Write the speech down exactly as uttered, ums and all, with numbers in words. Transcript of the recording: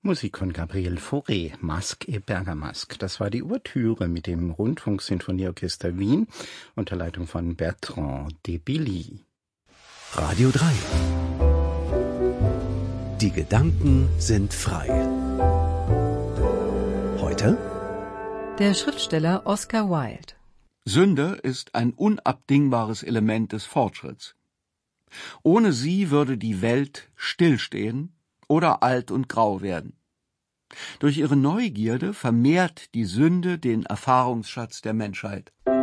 Musik von Gabriel Fauré, Masque et Bergamasque. Das war die Ouvertüre mit dem Rundfunksinfonieorchester Wien unter Leitung von Bertrand de Billy. Radio drei. Die Gedanken sind frei. Heute der Schriftsteller Oscar Wilde. Sünde ist ein unabdingbares Element des Fortschritts. Ohne sie würde die Welt stillstehen oder alt und grau werden. Durch ihre Neugierde vermehrt die Sünde den Erfahrungsschatz der Menschheit.